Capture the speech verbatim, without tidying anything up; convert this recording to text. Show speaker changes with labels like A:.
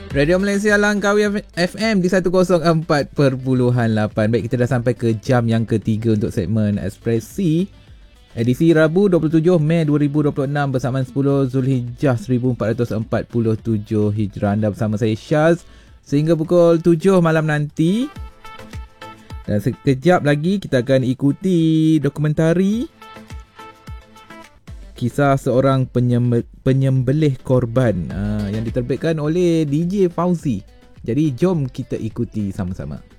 A: Radio Malaysia Langkawi F M di seratus empat perpuluhan lapan. Baik, kita dah sampai ke jam yang ketiga untuk segmen Ekspresi. Edisi Rabu dua puluh tujuh Mei dua ribu dua puluh enam bersamaan sepuluh Zulhijjah seribu empat ratus empat puluh tujuh Hijrah. Anda bersama saya Syaz sehingga pukul tujuh malam nanti. Dan sekejap lagi kita akan ikuti dokumentari kisah seorang penyembe- penyembelih korban uh, yang diterbitkan oleh D J Fauzi. Jadi jom kita ikuti sama-sama.